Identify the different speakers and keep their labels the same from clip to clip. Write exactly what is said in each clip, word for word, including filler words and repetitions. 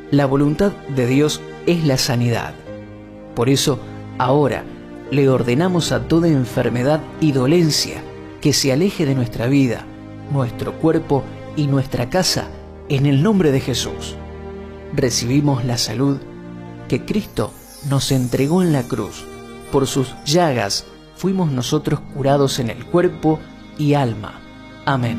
Speaker 1: La voluntad de Dios es la sanidad. Por eso, ahora le ordenamos a toda enfermedad y dolencia que se aleje de nuestra vida, nuestro cuerpo y nuestra casa, en el nombre de Jesús. Recibimos la salud que Cristo nos entregó en la cruz. Por sus llagas fuimos nosotros curados en el cuerpo y alma. Amén.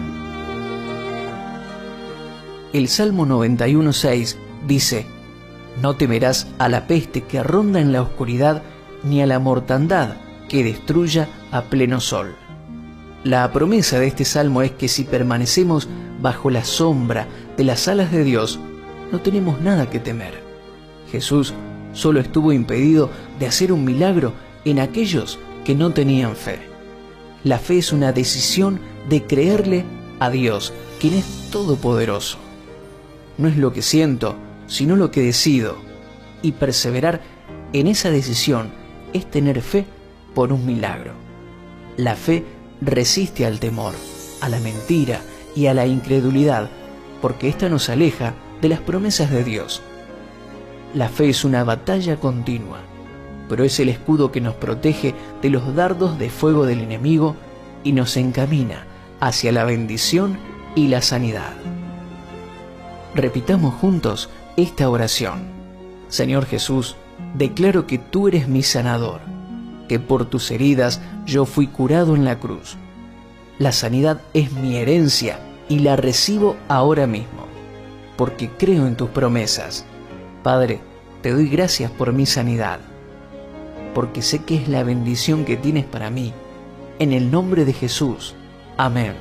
Speaker 1: El Salmo noventa y uno, seis dice: No temerás a la peste que ronda en la oscuridad, ni a la mortandad que destruya a pleno sol. La promesa de este salmo es que si permanecemos bajo la sombra de las alas de Dios, no tenemos nada que temer. Jesús solo estuvo impedido de hacer un milagro en aquellos que no tenían fe. La fe es una decisión de creerle a Dios, quien es todopoderoso. No es lo que siento, sino lo que decido. Y perseverar en esa decisión es tener fe por un milagro. La fe resiste al temor, a la mentira y a la incredulidad, porque ésta nos aleja de las promesas de Dios. La fe es una batalla continua, pero es el escudo que nos protege de los dardos de fuego del enemigo y nos encamina hacia la bendición y la sanidad. Repitamos juntos esta oración. Señor Jesús, declaro que tú eres mi sanador, que por tus heridas yo fui curado en la cruz. La sanidad es mi herencia y la recibo ahora mismo, porque creo en tus promesas. Padre, te doy gracias por mi sanidad, porque sé que es la bendición que tienes para mí. En el nombre de Jesús. Amén.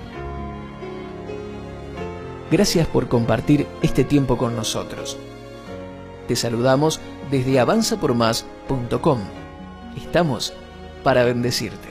Speaker 1: Gracias por compartir este tiempo con nosotros. Te saludamos desde avanza por más punto com. Estamos para bendecirte.